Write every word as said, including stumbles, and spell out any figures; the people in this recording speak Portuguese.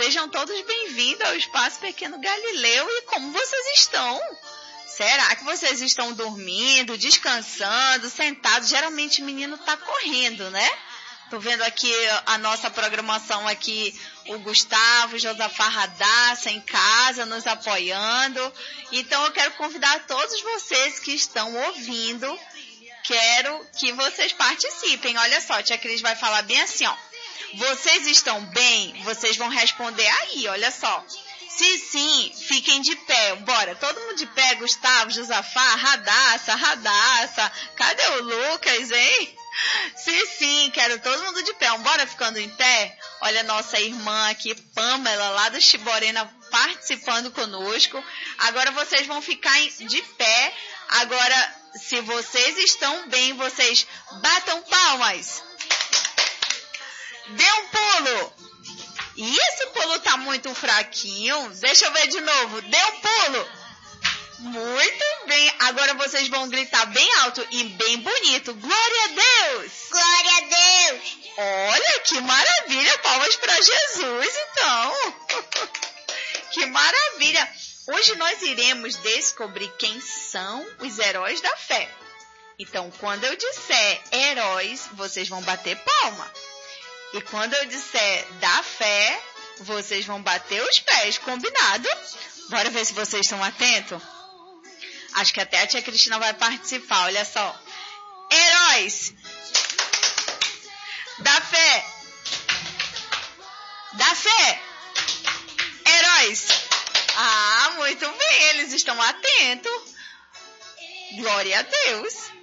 Sejam todos bem-vindos ao Espaço Pequeno Galileu. E como vocês estão? Será que vocês estão dormindo, descansando, sentados? Geralmente o menino está correndo, né? Tô vendo aqui a nossa programação aqui, o Gustavo, Josafá Radassa em casa, nos apoiando. Então eu quero convidar todos vocês que estão ouvindo, quero que vocês participem. Olha só, a tia Cris vai falar bem assim, ó. Vocês estão bem? Vocês vão responder aí, olha só. Se sim, fiquem de pé. Bora, todo mundo de pé, Gustavo, Josafá, Radassa, Radassa. Cadê o Lucas, hein? Se sim, quero todo mundo de pé. Bora ficando em pé? Olha nossa irmã aqui, Pamela, lá do Chiborena, participando conosco. Agora vocês vão ficar de pé. Agora, se vocês estão bem, vocês batam palmas. Dê um pulo. E esse pulo tá muito fraquinho. Deixa eu ver de novo. Dê um pulo. Muito bem. Agora vocês vão gritar bem alto e bem bonito. Glória a Deus. Glória a Deus. Olha, que maravilha. Palmas para Jesus, então. Que maravilha. Hoje nós iremos descobrir quem são os heróis da fé. Então, quando eu disser heróis, vocês vão bater palma. E quando eu disser da fé, vocês vão bater os pés, combinado? Bora ver se vocês estão atentos? Acho que até a tia Cristina vai participar, olha só. Heróis da fé. Da fé. Heróis. Ah, muito bem, eles estão atentos. Glória a Deus.